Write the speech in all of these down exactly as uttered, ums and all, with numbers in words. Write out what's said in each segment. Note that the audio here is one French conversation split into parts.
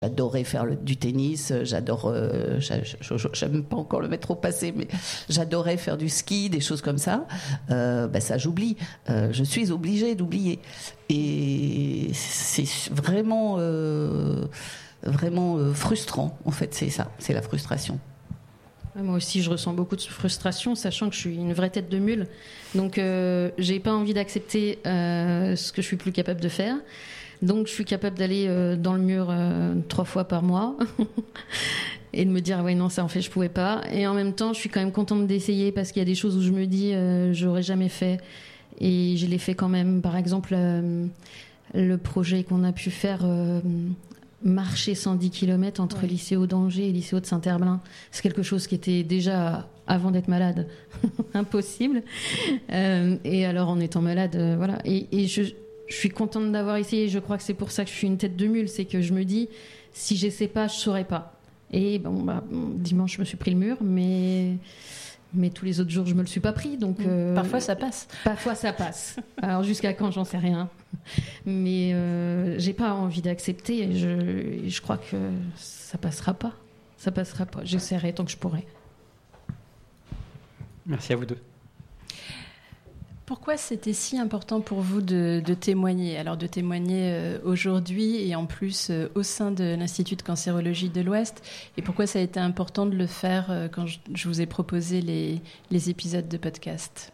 J'adorais faire le, du tennis, j'adore, euh, j'aime pas encore le mettre au passé, mais j'adorais faire du ski, des choses comme ça. Euh, ben ça, j'oublie. Euh, je suis obligée d'oublier. Et c'est vraiment, euh, vraiment euh, frustrant, en fait, c'est ça, c'est la frustration. Moi aussi, je ressens beaucoup de frustration, sachant que je suis une vraie tête de mule. Donc, euh, j'ai pas envie d'accepter euh, ce que je suis plus capable de faire. Donc, je suis capable d'aller euh, dans le mur euh, trois fois par mois et de me dire, ouais, non, ça en fait, je pouvais pas. Et en même temps, je suis quand même contente d'essayer parce qu'il y a des choses où je me dis, euh, j'aurais jamais fait. Et je l'ai fait quand même. Par exemple, euh, le projet qu'on a pu faire, euh, marcher cent dix kilomètres entre ouais. Lycéo d'Angers et Lycéo de Saint-Herblain, c'est quelque chose qui était déjà, avant d'être malade, impossible. Euh, et alors, en étant malade, euh, voilà. Et, et je. Je suis contente d'avoir essayé. Je crois que c'est pour ça que je suis une tête de mule. C'est que je me dis, si j'essaie pas, je saurais pas. Et bon, bah, dimanche, je me suis pris le mur, mais, mais tous les autres jours, je me le suis pas pris. Donc, euh, parfois, ça passe. Parfois, ça passe. Alors, jusqu'à quand, j'en sais rien. Mais euh, j'ai pas envie d'accepter. Et je, je crois que ça passera pas. Ça passera pas. J'essaierai tant que je pourrai. Merci à vous deux. Pourquoi c'était si important pour vous de, de témoigner, alors de témoigner euh, aujourd'hui et en plus euh, au sein de l'Institut de cancérologie de l'Ouest, et pourquoi ça a été important de le faire euh, quand je, je vous ai proposé les, les épisodes de podcast?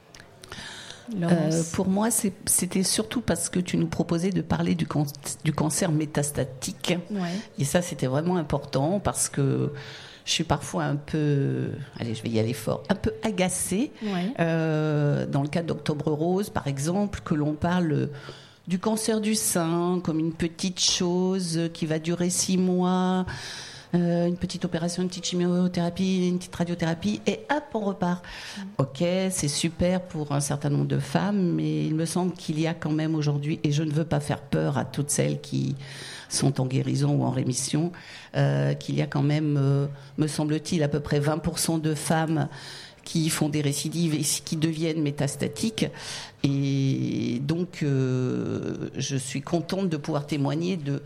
Euh, pour moi, c'est, c'était surtout parce que tu nous proposais de parler du, can- du cancer métastatique. Ouais. Et ça, c'était vraiment important parce que je suis parfois un peu, allez, je vais y aller fort, un peu agacée. Ouais. Euh, dans le cas d'Octobre Rose, par exemple, que l'on parle du cancer du sein comme une petite chose qui va durer six mois, euh, une petite opération, une petite chimiothérapie, une petite radiothérapie, et hop, on repart. Mmh. Ok, c'est super pour un certain nombre de femmes, mais il me semble qu'il y a quand même aujourd'hui, et je ne veux pas faire peur à toutes celles qui sont en guérison ou en rémission, euh, qu'il y a quand même, euh, me semble-t-il, à peu près vingt pour cent de femmes qui font des récidives et qui deviennent métastatiques. Et donc, euh, je suis contente de pouvoir témoigner de,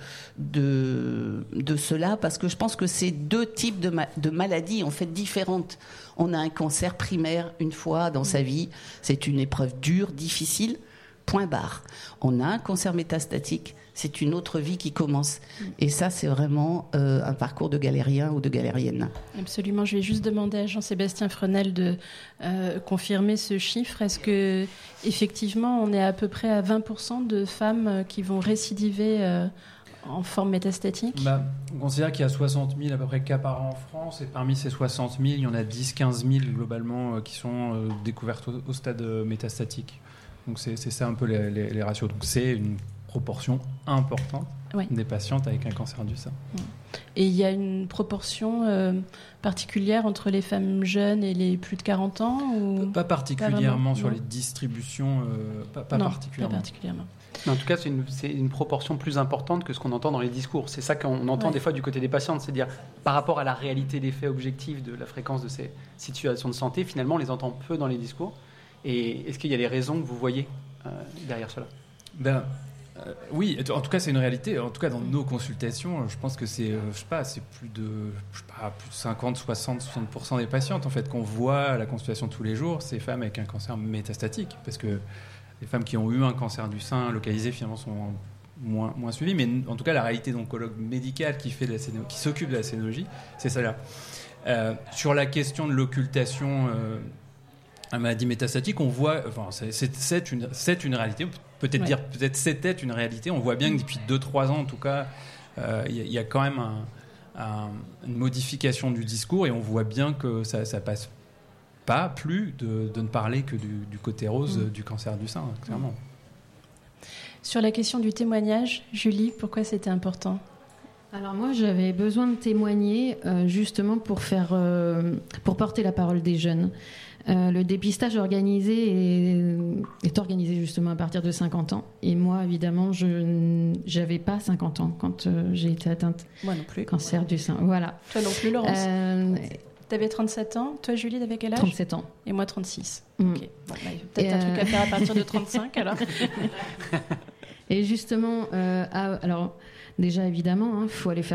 de, de cela, parce que je pense que c'est deux types de, ma- de maladies en fait différentes. On a un cancer primaire une fois dans sa vie, c'est une épreuve dure, difficile, point barre. On a un cancer métastatique, c'est une autre vie qui commence. Et ça, c'est vraiment euh, un parcours de galérien ou de galérienne. Absolument. Je vais juste demander à Jean-Sébastien Frenel de euh, confirmer ce chiffre. Est-ce que effectivement, on est à peu près à vingt pour cent de femmes qui vont récidiver euh, en forme métastatique? Bah, on considère qu'il y a soixante mille à peu près cas par an en France, et parmi ces soixante mille, il y en a dix à quinze mille globalement euh, qui sont euh, découvertes au, au stade euh, métastatique. Donc c'est, c'est ça un peu les, les, les ratios. Donc c'est une proportion importante oui. des patientes avec un cancer du sein. Et il y a une proportion euh, particulière entre les femmes jeunes et les plus de quarante ans ou... Pas particulièrement pas sur non. les distributions, euh, pas, pas, non, particulièrement. pas particulièrement. Mais en tout cas, c'est une, c'est une proportion plus importante que ce qu'on entend dans les discours. C'est ça qu'on entend ouais. des fois du côté des patientes, c'est-à-dire par rapport à la réalité des faits objectifs de la fréquence de ces situations de santé, finalement, on les entend peu dans les discours. Et est-ce qu'il y a des raisons que vous voyez euh, derrière cela? Ben, euh, oui, en tout cas, c'est une réalité. En tout cas, dans nos consultations, je pense que c'est, euh, je sais pas, c'est plus de, je sais pas, plus de cinquante, soixante, soixante pour cent des patientes en fait qu'on voit à la consultation tous les jours, ces femmes avec un cancer métastatique, parce que les femmes qui ont eu un cancer du sein localisé finalement sont moins, moins suivies. Mais en tout cas, la réalité d'oncologue médical qui fait de la scéno- qui s'occupe de la scénologie, c'est celle-là. Euh, sur la question de l'occultation. Euh, Un maladie métastatique, on voit, enfin, c'est, c'est, c'est, une, c'est une réalité, peut-être ouais. dire, peut-être c'était une réalité. On voit bien que depuis deux trois ans, en tout cas, il euh, y, y a quand même un, un, une modification du discours, et on voit bien que ça, ça passe pas plus de, de ne parler que du, du côté rose mmh. du cancer du sein, clairement. Sur la question du témoignage, Julie, pourquoi c'était important ? Alors moi, j'avais besoin de témoigner euh, justement pour faire, euh, pour porter la parole des jeunes. Euh, le dépistage organisé est, est organisé justement à partir de cinquante ans. Et moi, évidemment, je n'avais pas cinquante ans quand euh, j'ai été atteinte moi non plus. Cancer du sein. Voilà. Toi non plus, Laurence. Euh, T'avais trente-sept ans. Toi, Julie, t'avais quel âge ? trente-sept ans. Et moi, trente-six. Mm. Ok. Bon, bah, il y a peut-être Et un euh... truc à faire à partir de trente-cinq, alors. Et justement, euh, à, alors... Déjà, évidemment, il hein, faut aller faire